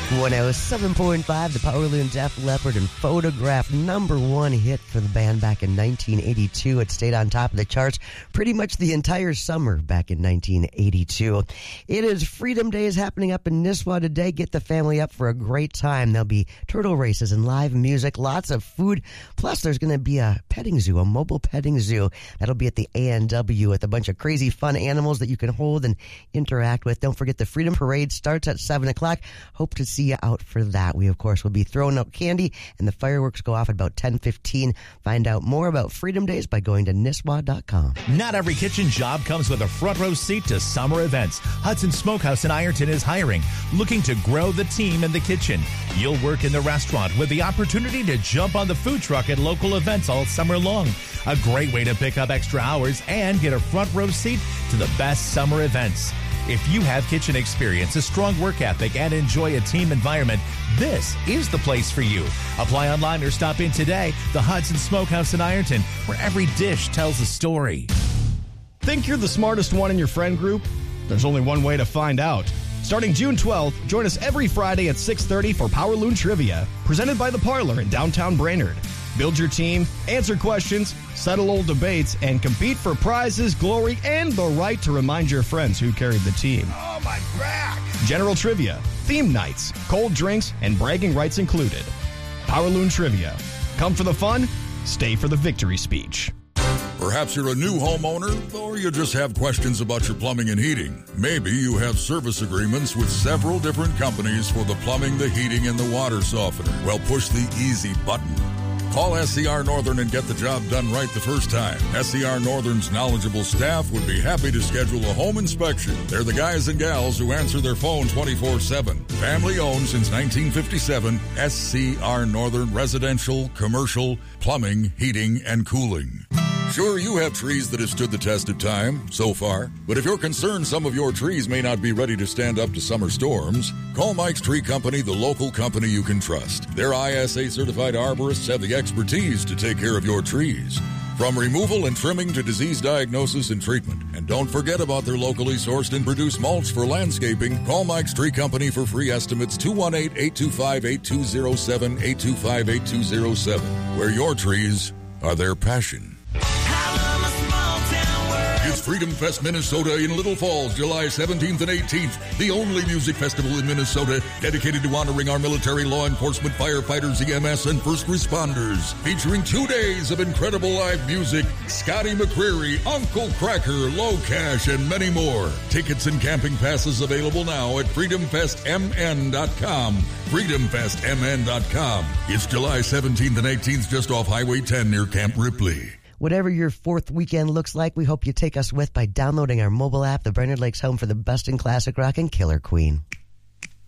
107.5, the Power Loon, Def Leppard, and Photograph, #1 hit for the band back in 1982. It stayed on top of the charts pretty much the entire summer back in 1982. It is Freedom Days happening up in Nisswa today. Get the family up for a great time. There'll be turtle races and live music, lots of food. Plus, there's going to be a petting zoo, a mobile petting zoo. That'll be at the A&W with a bunch of crazy fun animals that you can hold and interact with. Don't forget the Freedom Parade starts at 7 o'clock. Hope to see you out for that. We, of course, will be throwing out candy, and the fireworks go off at about 10:15. Find out more about Freedom Days by going to Nisswa.com. Not every kitchen job comes with a front row seat to summer events. Hudson Smokehouse in Ironton is hiring, looking to grow the team in the kitchen. You'll work in the restaurant with the opportunity to jump on the food truck at local events all summer long. A great way to pick up extra hours and get a front row seat to the best summer events. If you have kitchen experience, a strong work ethic, and enjoy a team environment, this is the place for you. Apply online or stop in today. The Hudson Smokehouse in Ironton, where every dish tells a story. Think you're the smartest one in your friend group? There's only one way to find out. Starting June 12th, join us every Friday at 6:30 for Power Loon Trivia, presented by The Parlor in downtown Brainerd. Build your team, answer questions, settle old debates, and compete for prizes, glory, and the right to remind your friends who carried the team. Oh, my back! General trivia, theme nights, cold drinks, and bragging rights included. Power Loon Trivia. Come for the fun, stay for the victory speech. Perhaps you're a new homeowner, or you just have questions about your plumbing and heating. Maybe you have service agreements with several different companies for the plumbing, the heating, and the water softener. Well, push the easy button. Call SCR Northern and get the job done right the first time. SCR Northern's knowledgeable staff would be happy to schedule a home inspection. They're the guys and gals who answer their phone 24/7. Family owned since 1957, SCR Northern Residential, Commercial, Plumbing, Heating, and Cooling. Sure, you have trees that have stood the test of time so far, but if you're concerned some of your trees may not be ready to stand up to summer storms, call Mike's Tree Company, the local company you can trust. Their ISA-certified arborists have the expertise to take care of your trees. From removal and trimming to disease diagnosis and treatment. And don't forget about their locally sourced and produced mulch for landscaping. Call Mike's Tree Company for free estimates, 218-825-8207, 825-8207, where your trees are their passion. It's Freedom Fest Minnesota in Little Falls, July 17th and 18th. The only music festival in Minnesota dedicated to honoring our military, law enforcement, firefighters, EMS, and first responders. Featuring 2 days of incredible live music, Scotty McCreery, Uncle Cracker, Low Cash, and many more. Tickets and camping passes available now at freedomfestmn.com. freedomfestmn.com. It's July 17th and 18th just off Highway 10 near Camp Ripley. Whatever your fourth weekend looks like, we hope you take us with by downloading our mobile app, the Brainerd Lakes home for the best in classic rock and Killer Queen.